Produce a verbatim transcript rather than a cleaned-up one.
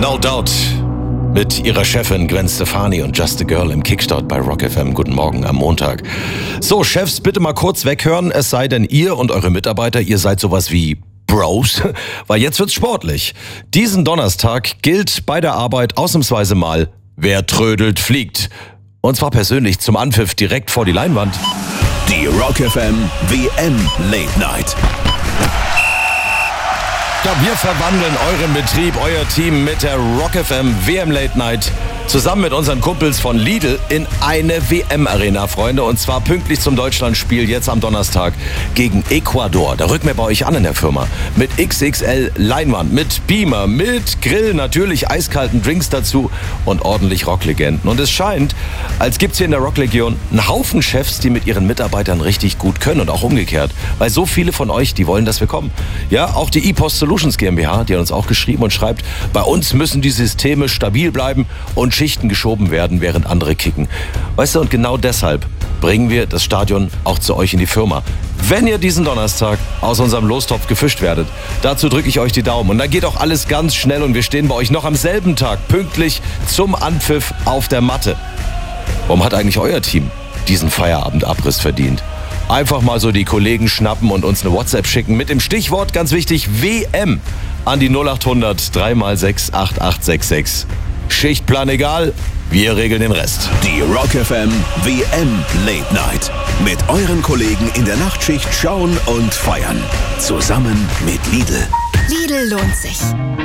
No Doubt mit ihrer Chefin Gwen Stefani und Just a Girl im Kickstart bei Rock F M. Guten Morgen am Montag. So, Chefs, bitte mal kurz weghören, es sei denn ihr und eure Mitarbeiter, ihr seid sowas wie Bros, weil jetzt wird's sportlich. Diesen Donnerstag gilt bei der Arbeit ausnahmsweise mal, wer trödelt, fliegt. Und zwar persönlich zum Anpfiff direkt vor die Leinwand. Die Rock F M W M Late Night. Ja, wir verwandeln euren Betrieb, euer Team mit der Rock F M W M Late Night zusammen mit unseren Kumpels von Lidl in eine W M-Arena, Freunde. Und zwar pünktlich zum Deutschlandspiel jetzt am Donnerstag gegen Ecuador. Da rücken wir bei euch an in der Firma. Mit X X L Leinwand, mit Beamer, mit Grill, natürlich eiskalten Drinks dazu und ordentlich Rocklegenden. Und es scheint, als gibt's hier in der Rocklegion einen Haufen Chefs, die mit ihren Mitarbeitern richtig gut können und auch umgekehrt. Weil so viele von euch, die wollen, dass wir kommen. Ja, auch die ePost Solutions GmbH, die hat uns auch geschrieben und schreibt, bei uns müssen die Systeme stabil bleiben und Schichten geschoben werden, während andere kicken. Weißt du, und genau deshalb bringen wir das Stadion auch zu euch in die Firma. Wenn ihr diesen Donnerstag aus unserem Lostopf gefischt werdet, dazu drücke ich euch die Daumen. Und dann geht auch alles ganz schnell und wir stehen bei euch noch am selben Tag pünktlich zum Anpfiff auf der Matte. Warum hat eigentlich euer Team diesen Feierabendabriss verdient? Einfach mal so die Kollegen schnappen und uns eine WhatsApp schicken mit dem Stichwort, ganz wichtig, W M an die null acht hundert drei mal sechs acht acht sechs sechs. Schichtplan egal, wir regeln den Rest. Die Rock F M W M Late Night. Mit euren Kollegen in der Nachtschicht schauen und feiern. Zusammen mit Lidl. Lidl lohnt sich.